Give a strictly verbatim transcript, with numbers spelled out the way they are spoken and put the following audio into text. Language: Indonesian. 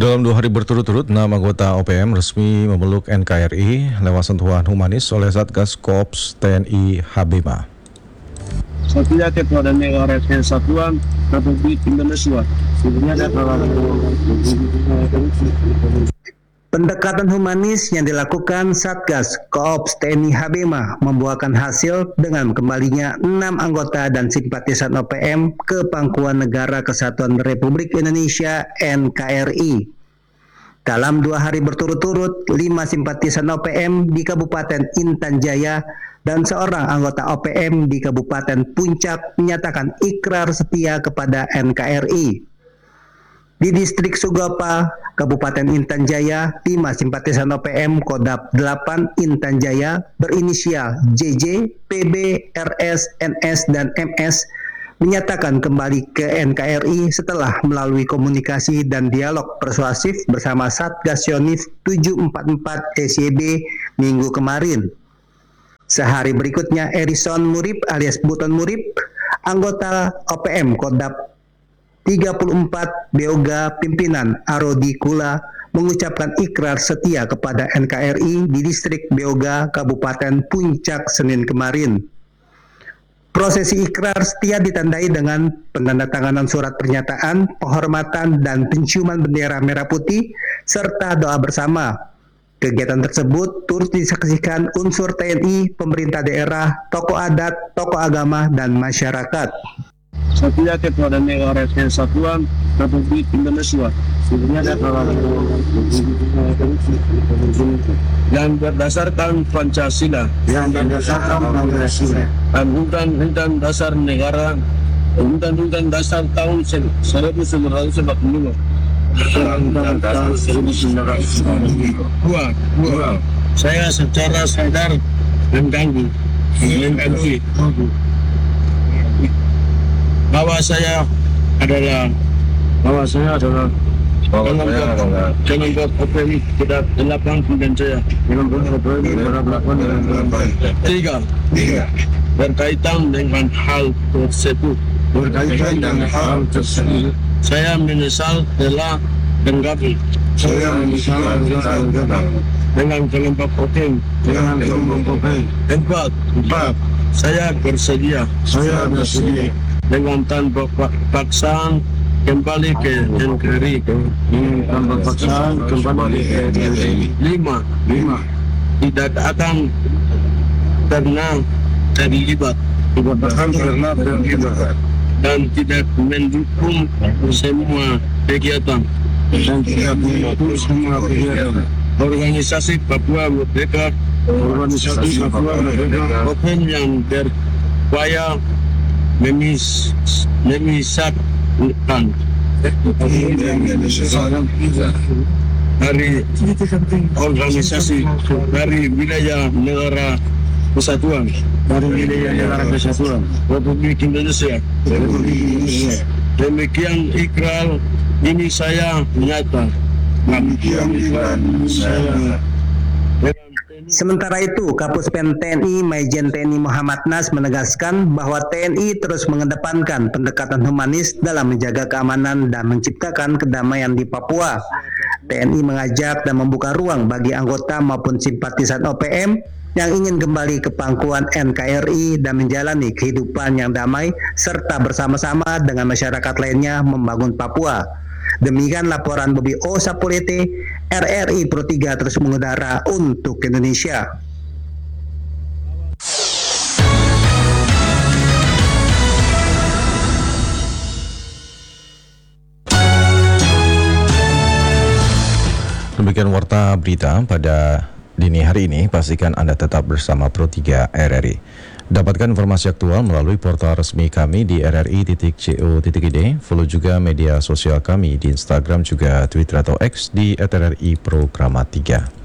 Dalam dua hari berturut-turut, enam anggota O P M resmi memeluk N K R I lewat sentuhan humanis oleh Satgas Kops T N I Habema. Satunya Ketua dan Negara Kesatuan Republik Indonesia. Sebenarnya pendekatan humanis yang dilakukan Satgas Kops T N I Habema membuahkan hasil dengan kembalinya enam anggota dan simpatisan O P M ke Pangkuan Negara Kesatuan Republik Indonesia N K R I. Dalam dua hari berturut-turut, lima simpatisan O P M di Kabupaten Intan Jaya dan seorang anggota O P M di Kabupaten Puncak menyatakan ikrar setia kepada N K R I. Di distrik Sugapa, Kabupaten Intan Jaya, lima simpatisan O P M Kodap delapan Intan Jaya berinisial J J, P B, R S, N S, dan M S menyatakan kembali ke N K R I setelah melalui komunikasi dan dialog persuasif bersama Satgas Yonif tujuh empat empat S Y B minggu kemarin. Sehari berikutnya, Erison Murib alias Buton Murib, anggota O P M Kodap tiga puluh empat Beoga pimpinan Arodi Kula mengucapkan ikrar setia kepada N K R I di distrik Beoga, Kabupaten Puncak Senin kemarin. Prosesi ikrar setia ditandai dengan penandatanganan surat pernyataan, penghormatan, dan penciuman bendera merah putih, serta doa bersama. Kegiatan tersebut turut disaksikan unsur T N I, pemerintah daerah, tokoh adat, tokoh agama, dan masyarakat. Satunya Ketua dan Negara Kesatuan Republik Indonesia. Sebenarnya yang berdasarkan Pancasila, yang berdasarkan Pancasila dan Undang-Undang Dasar Negara, Undang-Undang Dasar tahun seribu sembilan ratus empat puluh lima. Undang-Undang Dasar seribu sembilan ratus empat puluh lima. Dua, dua. Saya secara sadar mengganggu, mengganggu bahwa saya adalah bahwa saya adalah dengan buat O P M Kodap delapan Intan Jaya dengan O P M Kodap delapan dan delapan. Tiga, Tiga. berkaitan dengan hal tersebut. Berkaitan dengan hal tersebut, Saya menyesal telah menggabung saya menyesal telah dengan kelompok O P M. dengan kelompok O P M. Empat, Empat. saya bersedia Saya bersedia dengan tanpa paksaan kembali ke N K R I. dengan tanpa paksaan kembali ke N K R I. Lima, Lima. tidak akan pernah terlibat Tidak akan pernah terlibat dan tidak mendukung semua kegiatan dan tidak mendukung semua kegiatan organisasi Papua Merdeka, organisasi Papua Merdeka, O P M yang berupaya memis memisahkan dari organisasi dari wilayah negara kesatuan dari wilayah negara kesatuan Republik Indonesia. Republik Indonesia. Demikian ikrar ini saya nyata. Demikian ikrar saya. Sementara itu, Kapuspen T N I Maijen T N I Muhammad Nas menegaskan bahwa T N I terus mengedepankan pendekatan humanis dalam menjaga keamanan dan menciptakan kedamaian di Papua. T N I mengajak dan membuka ruang bagi anggota maupun simpatisan O P M yang ingin kembali ke pangkuan N K R I dan menjalani kehidupan yang damai serta bersama-sama dengan masyarakat lainnya membangun Papua. Demikian laporan Bobi O Sapulete, R R I Pro tiga terus mengudara untuk Indonesia. Demikian warta berita pada dini hari ini. Pastikan Anda tetap bersama Pro tiga R R I. Dapatkan informasi aktual melalui portal resmi kami di r r i titik co titik i d. Follow juga media sosial kami di Instagram juga Twitter atau X di at r r i programa tiga.